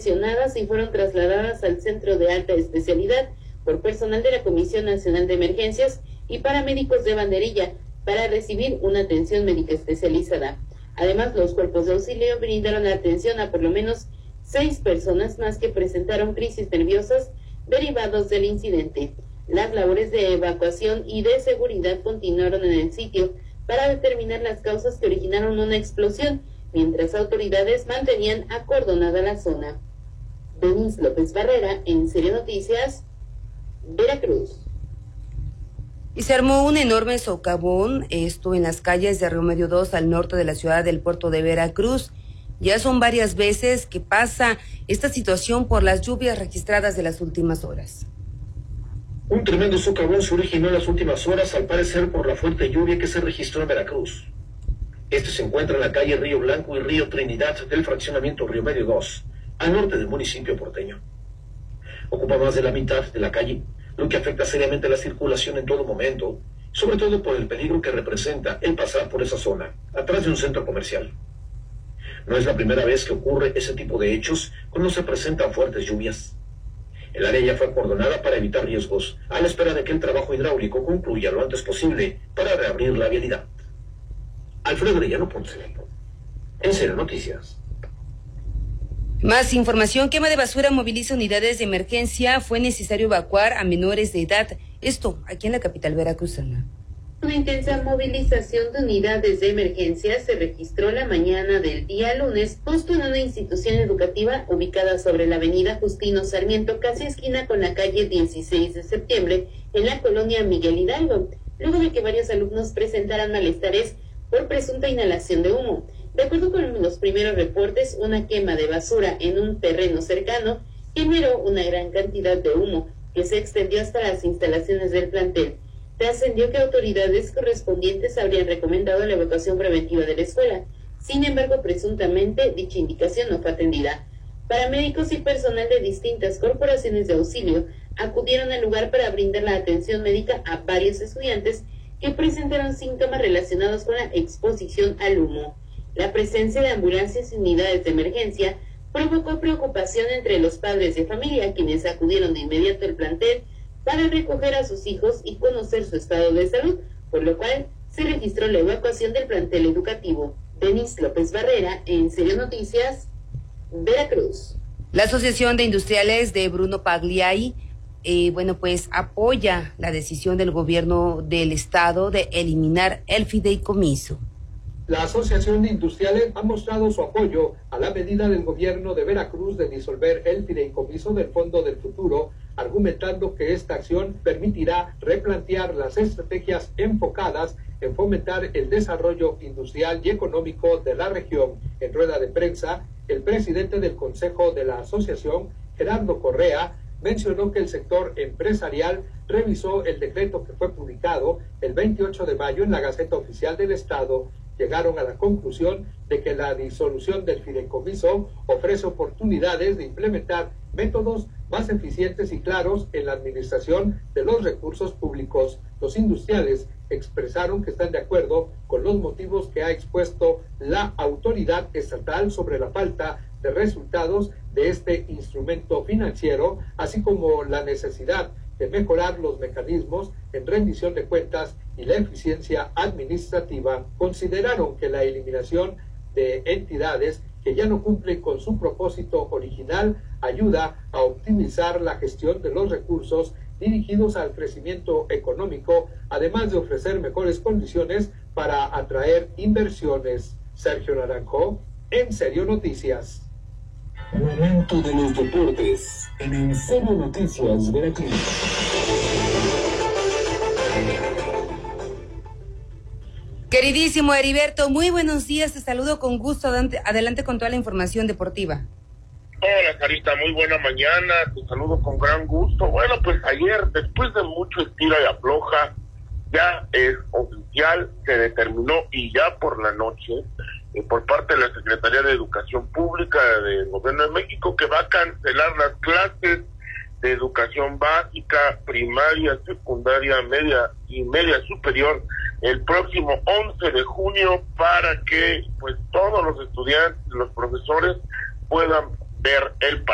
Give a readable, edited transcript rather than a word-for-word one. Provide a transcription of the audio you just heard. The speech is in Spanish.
lesionadas y fueron trasladadas al Centro de Alta Especialidad por personal de la Comisión Nacional de Emergencias y paramédicos de Banderilla para recibir una atención médica especializada. Además, los cuerpos de auxilio brindaron atención a por lo menos 6 personas más que presentaron crisis nerviosas derivados del incidente. Las labores de evacuación y de seguridad continuaron en el sitio para determinar las causas que originaron una explosión, mientras autoridades mantenían acordonada la zona. Denise López Barrera, en Serio Noticias, Veracruz. Y se armó un enorme socavón, esto en las calles de Río Medio 2 al norte de la ciudad del puerto de Veracruz. Ya son varias veces que pasa esta situación por las lluvias registradas de las últimas horas. Un tremendo socavón se originó en las últimas horas, al parecer por la fuerte lluvia que se registró en Veracruz. Este se encuentra en la calle Río Blanco y Río Trinidad del fraccionamiento Río Medio 2, al norte del municipio porteño. Ocupa más de la mitad de la calle, lo que afecta seriamente la circulación en todo momento, sobre todo por el peligro que representa el pasar por esa zona, atrás de un centro comercial. No es la primera vez que ocurre ese tipo de hechos cuando se presentan fuertes lluvias. El área ya fue acordonada para evitar riesgos, a la espera de que el trabajo hidráulico concluya lo antes posible para reabrir la vialidad. Alfredo Arellano Ponce, en Serio Noticias. Más información: quema de basura moviliza unidades de emergencia. Fue necesario evacuar a menores de edad. Esto aquí en la capital veracruzana. Una intensa movilización de unidades de emergencia se registró la mañana del día lunes, justo en una institución educativa ubicada sobre la avenida Justino Sarmiento, casi esquina con la calle 16 de septiembre, en la colonia Miguel Hidalgo, luego de que varios alumnos presentaran malestares por presunta inhalación de humo. De acuerdo con los primeros reportes, una quema de basura en un terreno cercano generó una gran cantidad de humo que se extendió hasta las instalaciones del plantel. Trascendió que autoridades correspondientes habrían recomendado la evacuación preventiva de la escuela. Sin embargo, presuntamente, dicha indicación no fue atendida. Paramédicos y personal de distintas corporaciones de auxilio acudieron al lugar para brindar la atención médica a varios estudiantes que presentaron síntomas relacionados con la exposición al humo. La presencia de ambulancias y unidades de emergencia provocó preocupación entre los padres de familia, quienes acudieron de inmediato al plantel para recoger a sus hijos y conocer su estado de salud, por lo cual se registró la evacuación del plantel educativo. Denise López Barrera, en Serio Noticias, Veracruz. La Asociación de Industriales de Bruno Pagliai, apoya la decisión del gobierno del estado de eliminar el fideicomiso. La Asociación de Industriales ha mostrado su apoyo a la medida del gobierno de Veracruz de disolver el fideicomiso del Fondo del Futuro, argumentando que esta acción permitirá replantear las estrategias enfocadas en fomentar el desarrollo industrial y económico de la región. En rueda de prensa, el presidente del Consejo de la Asociación, Gerardo Correa, mencionó que el sector empresarial revisó el decreto que fue publicado el 28 de mayo en la Gaceta Oficial del Estado. Llegaron a la conclusión de que la disolución del fideicomiso ofrece oportunidades de implementar métodos más eficientes y claros en la administración de los recursos públicos. Los industriales expresaron que están de acuerdo con los motivos que ha expuesto la autoridad estatal sobre la falta de resultados de este instrumento financiero, así como la necesidad de mejorar los mecanismos en rendición de cuentas y la eficiencia administrativa. Consideraron que la eliminación de entidades que ya no cumplen con su propósito original ayuda a optimizar la gestión de los recursos dirigidos al crecimiento económico, además de ofrecer mejores condiciones para atraer inversiones. Sergio Naranjo, en Serio Noticias. Momento de los deportes en Serio Noticias Veracruz. Queridísimo Heriberto, muy buenos días, te saludo con gusto, adelante con toda la información deportiva. Hola Sarita, muy buena mañana, te saludo con gran gusto. Bueno, pues ayer, después de mucho estira y afloja, ya es oficial, se determinó y ya por la noche, por parte de la Secretaría de Educación Pública del Gobierno de México, que va a cancelar las clases de educación básica, primaria, secundaria, media y media superior el próximo 11 de junio para que pues todos los estudiantes, los profesores puedan ver el